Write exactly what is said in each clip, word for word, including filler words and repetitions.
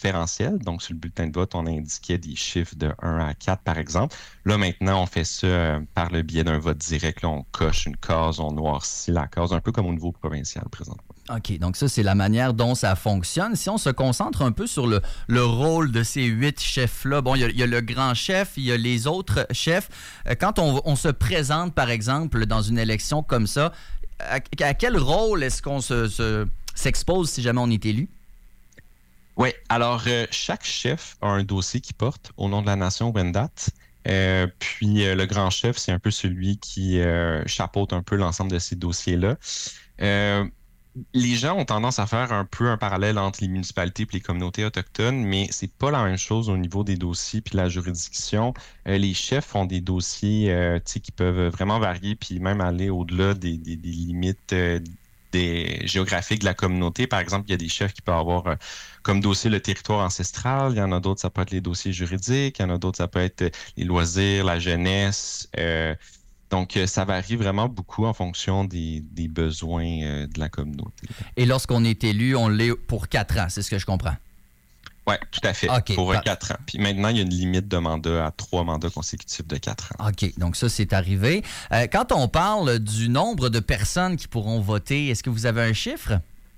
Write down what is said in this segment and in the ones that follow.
référentiel. Donc, sur le bulletin de vote, on indiquait des chiffres de un à quatre, par exemple. Là, maintenant, on fait ça euh, par le biais d'un vote direct. Là, on coche une case, on noircit la case, un peu comme au niveau provincial présentement. OK, donc ça, c'est la manière dont ça fonctionne. Si on se concentre un peu sur le, le rôle de ces huit chefs-là, bon, il y, a, il y a le grand chef, il y a les autres chefs. Quand on, on se présente, par exemple, dans une élection comme ça, à, à quel rôle est-ce qu'on se, se, s'expose si jamais on est élu? Oui, alors euh, chaque chef a un dossier qu'il porte au nom de la nation Wendat. Euh, puis euh, le grand chef, c'est un peu celui qui euh, chapeaute un peu l'ensemble de ces dossiers-là. Euh, Les gens ont tendance à faire un peu un parallèle entre les municipalités et les communautés autochtones, mais c'est pas la même chose au niveau des dossiers puis la juridiction. Euh, les chefs ont des dossiers euh, qui peuvent vraiment varier puis même aller au-delà des, des, des limites euh, des géographiques de la communauté. Par exemple, il y a des chefs qui peuvent avoir euh, comme dossier le territoire ancestral. Il y en a d'autres, ça peut être les dossiers juridiques. Il y en a d'autres, ça peut être les loisirs, la jeunesse. Euh, Donc, ça varie vraiment beaucoup en fonction des, des besoins euh, de la communauté. Et lorsqu'on est élu, on l'est pour quatre ans, c'est ce que je comprends? Oui, tout à fait, okay, pour par... quatre ans. Puis maintenant, il y a une limite de mandat à trois mandats consécutifs de quatre ans. OK, donc ça, c'est arrivé. Euh, quand on parle du nombre de personnes qui pourront voter, est-ce que vous avez un chiffre?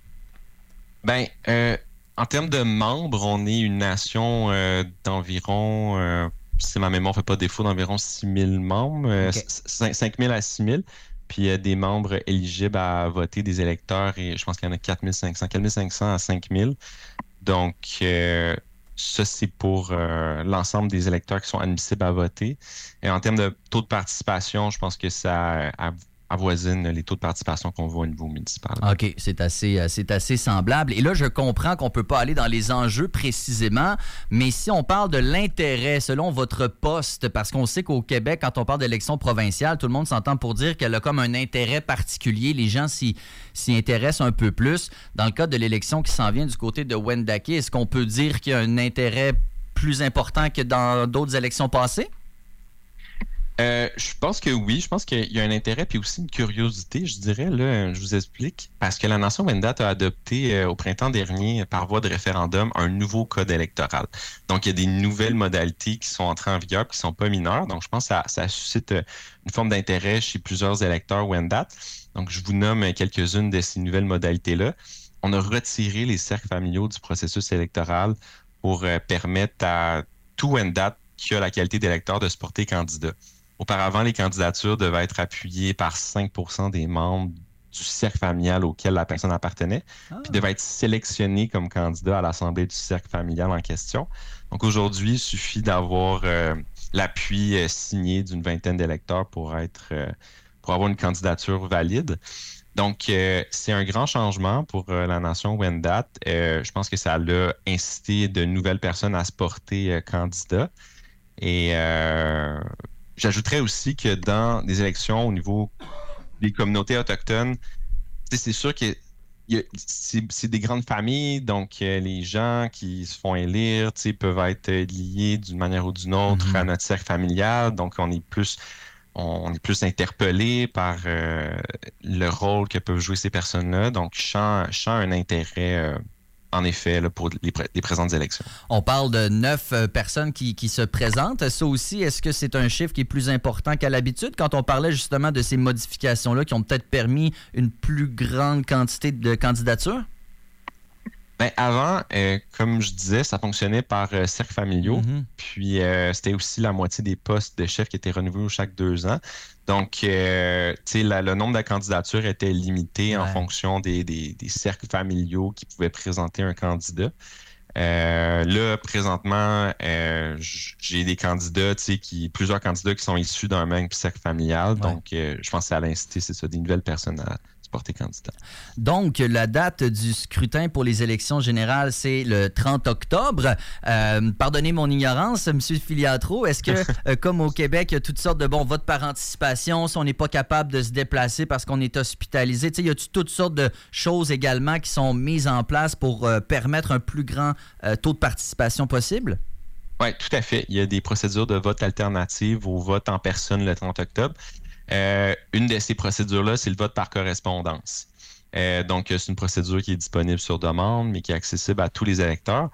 Bien, euh, en termes de membres, on est une nation euh, d'environ... Euh, si ma mémoire ne fait pas défaut, d'environ six mille membres, okay. cinq mille à six mille. Puis il y a des membres éligibles à voter, des électeurs, et je pense qu'il y en a quatre mille cinq cents, quatre mille cinq cents à cinq mille. Donc, euh, ça, c'est pour euh, l'ensemble des électeurs qui sont admissibles à voter. Et en termes de taux de participation, je pense que ça avoisine les taux de participation qu'on voit au niveau municipal. OK, c'est assez, c'est assez semblable. Et là, je comprends qu'on ne peut pas aller dans les enjeux précisément, mais si on parle de l'intérêt selon votre poste, parce qu'on sait qu'au Québec, quand on parle d'élection provinciale, tout le monde s'entend pour dire qu'elle a comme un intérêt particulier. Les gens s'y, s'y intéressent un peu plus. Dans le cas de l'élection qui s'en vient du côté de Wendake, est-ce qu'on peut dire qu'il y a un intérêt plus important que dans d'autres élections passées? Euh, je pense que oui, je pense qu'il y a un intérêt puis aussi une curiosité, je dirais, là, je vous explique, parce que la nation Wendat a adopté euh, au printemps dernier, par voie de référendum, un nouveau code électoral. Donc, il y a des nouvelles modalités qui sont entrées en vigueur qui ne sont pas mineures. Donc, je pense que ça, ça suscite une forme d'intérêt chez plusieurs électeurs Wendat. Donc, je vous nomme quelques-unes de ces nouvelles modalités-là. On a retiré les cercles familiaux du processus électoral pour euh, permettre à tout Wendat qui a la qualité d'électeur de se porter candidat. Auparavant, les candidatures devaient être appuyées par cinq pour cent des membres du cercle familial auquel la personne appartenait, ah. puis devaient être sélectionnés comme candidat à l'Assemblée du cercle familial en question. Donc aujourd'hui, il suffit d'avoir euh, l'appui euh, signé d'une vingtaine d'électeurs pour être euh, pour avoir une candidature valide. Donc, euh, c'est un grand changement pour euh, la nation Wendat. Euh, je pense que ça a incité de nouvelles personnes à se porter euh, candidat. Et euh, j'ajouterais aussi que dans des élections au niveau des communautés autochtones, c'est sûr que y a, c'est, c'est des grandes familles, donc euh, les gens qui se font élire peuvent être liés d'une manière ou d'une autre mm-hmm. à notre cercle familial. Donc, on est plus, on, on est plus interpellé par euh, le rôle que peuvent jouer ces personnes-là. Donc, je sens, je sens un intérêt euh, en effet, là, pour les, pr- les présentes élections. On parle de neuf euh, personnes qui, qui se présentent. Ça aussi, est-ce que c'est un chiffre qui est plus important qu'à l'habitude? Quand on parlait justement de ces modifications-là qui ont peut-être permis une plus grande quantité de candidatures? Ben, avant, euh, comme je disais, ça fonctionnait par euh, cercles familiaux. Mm-hmm. Puis, euh, c'était aussi la moitié des postes de chefs qui étaient renouvelés chaque deux ans. Donc, euh, la, le nombre de candidatures était limité ouais. en fonction des, des, des cercles familiaux qui pouvaient présenter un candidat. Euh, là, présentement, euh, j'ai des candidats, qui, plusieurs candidats qui sont issus d'un même cercle familial. Ouais. Donc, euh, je pense que ça a incité, c'est ça, des nouvelles personnes à porter candidat. Donc, la date du scrutin pour les élections générales, c'est le trente octobre. Euh, pardonnez mon ignorance, M. Filiatro, est-ce que, euh, comme au Québec, il y a toutes sortes de bons votes par anticipation, si on n'est pas capable de se déplacer parce qu'on est hospitalisé, tu sais, y a toutes sortes de choses également qui sont mises en place pour euh, permettre un plus grand euh, taux de participation possible? Oui, tout à fait. Il y a des procédures de vote alternatives au vote en personne le trente octobre. Euh, une de ces procédures-là, c'est le vote par correspondance. Euh, donc, c'est une procédure qui est disponible sur demande, mais qui est accessible à tous les électeurs.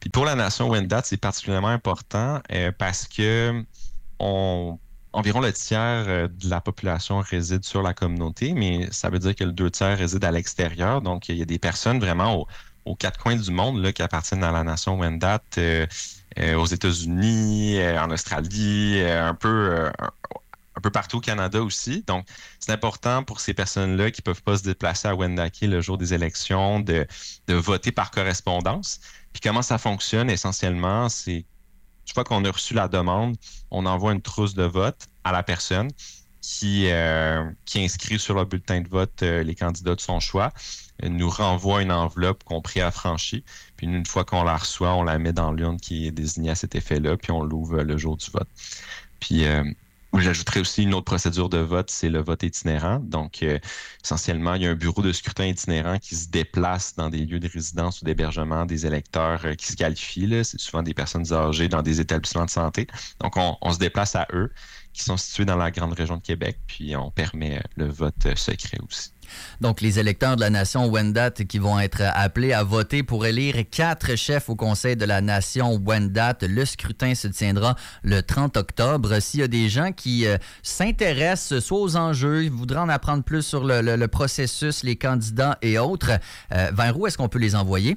Puis pour la nation Wendat, c'est particulièrement important euh, parce que on, environ le tiers euh, de la population réside sur la communauté, mais ça veut dire que le deux tiers réside à l'extérieur. Donc, il y a des personnes vraiment au, aux quatre coins du monde là, qui appartiennent à la nation Wendat, euh, euh, aux États-Unis, euh, en Australie, euh, un peu... Euh, un peu partout au Canada aussi. Donc, c'est important pour ces personnes-là qui ne peuvent pas se déplacer à Wendake le jour des élections de, de voter par correspondance. Puis comment ça fonctionne essentiellement, c'est une fois qu'on a reçu la demande, on envoie une trousse de vote à la personne qui, euh, qui inscrit sur le bulletin de vote euh, les candidats de son choix, euh, nous renvoie une enveloppe qu'on préaffranchit. Puis une fois qu'on la reçoit, on la met dans l'urne qui est désignée à cet effet-là, puis on l'ouvre le jour du vote. Puis... Euh, J'ajouterais aussi une autre procédure de vote, c'est le vote itinérant. Donc, euh, essentiellement, il y a un bureau de scrutin itinérant qui se déplace dans des lieux de résidence ou d'hébergement des électeurs euh, qui se qualifient. Là. C'est souvent des personnes âgées dans des établissements de santé. Donc, on, on se déplace à eux, qui sont situés dans la grande région de Québec, puis on permet le vote secret aussi. Donc, les électeurs de la nation Wendat qui vont être appelés à voter pour élire quatre chefs au conseil de la nation Wendat. Le scrutin se tiendra le trente octobre. S'il y a des gens qui euh, s'intéressent soit aux enjeux, voudraient en apprendre plus sur le, le, le processus, les candidats et autres, euh, vers où est-ce qu'on peut les envoyer?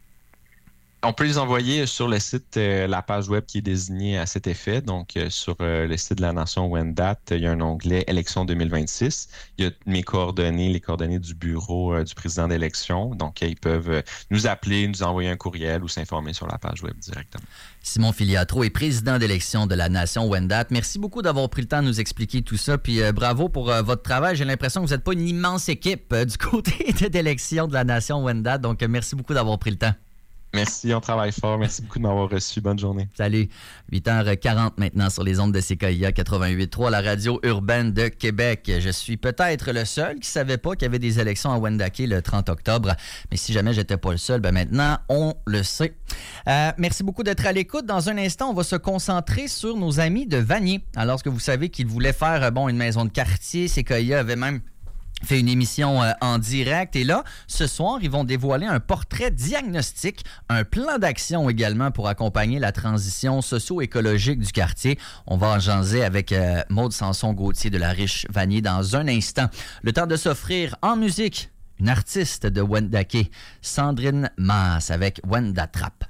On peut les envoyer sur le site, euh, la page web qui est désignée à cet effet. Donc, euh, sur euh, le site de la nation Wendat, il y a un onglet Élections deux mille vingt-six. Il y a mes coordonnées, les coordonnées du bureau euh, du président d'élection. Donc, euh, ils peuvent euh, nous appeler, nous envoyer un courriel ou s'informer sur la page web directement. Simon Filiatro est président d'élection de la nation Wendat. Merci beaucoup d'avoir pris le temps de nous expliquer tout ça. Puis euh, bravo pour euh, votre travail. J'ai l'impression que vous n'êtes pas une immense équipe euh, du côté d'élection de la nation Wendat. Donc, euh, merci beaucoup d'avoir pris le temps. Merci, on travaille fort. Merci beaucoup de m'avoir reçu. Bonne journée. Salut. huit heures quarante maintenant sur les ondes de C K I A quatre-vingt-huit point trois, la radio urbaine de Québec. Je suis peut-être le seul qui ne savait pas qu'il y avait des élections à Wendake le trente octobre. Mais si jamais j'étais pas le seul, ben maintenant, on le sait. Euh, merci beaucoup d'être à l'écoute. Dans un instant, on va se concentrer sur nos amis de Vanier. Alors que vous savez qu'ils voulaient faire bon, une maison de quartier, C K I A avait même fait une émission euh, en direct. Et là, ce soir, ils vont dévoiler un portrait diagnostic, un plan d'action également pour accompagner la transition socio-écologique du quartier. On va en jaser avec euh, Maude Sanson-Gauthier de la Riche Vanier dans un instant. Le temps de s'offrir en musique une artiste de Wendake, Sandrine Maas avec Wendatrap.